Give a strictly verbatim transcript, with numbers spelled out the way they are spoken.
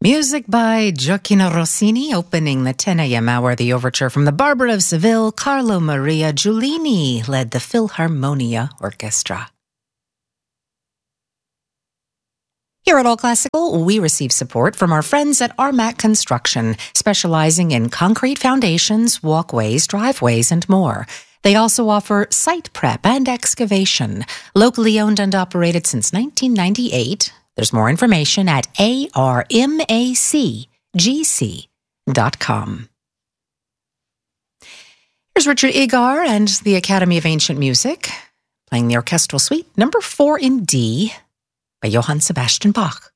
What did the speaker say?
Music by Gioacchino Rossini, opening the ten a.m. hour, the overture from the Barber of Seville. Carlo Maria Giulini led the Philharmonia Orchestra. Here at All Classical, we receive support from our friends at Armac Construction, specializing in concrete foundations, walkways, driveways, and more. They also offer site prep and excavation. Locally owned and operated since nineteen ninety-eight. There's more information at A R M A C G C dot com. Here's Richard Egar and the Academy of Ancient Music, playing the Orchestral Suite number four in D by Johann Sebastian Bach.